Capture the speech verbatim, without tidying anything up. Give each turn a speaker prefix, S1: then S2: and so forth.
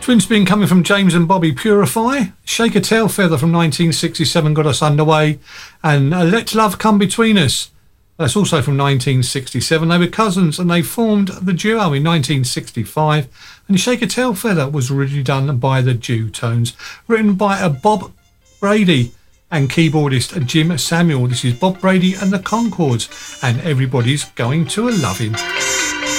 S1: Twin spin coming from James and Bobby Purify. Shake a Tail Feather from nineteen sixty-seven got us underway. And uh, Let Love Come Between Us. That's also from nineteen sixty-seven. They were cousins and they formed the duo in nineteen sixty-five. And Shake a Tail Feather was originally done by the Dew-Tones. Written by a Bob Brady and keyboardist Jim Samuel. This is Bob Brady and the Concords. And Everybody's Going to Love Him.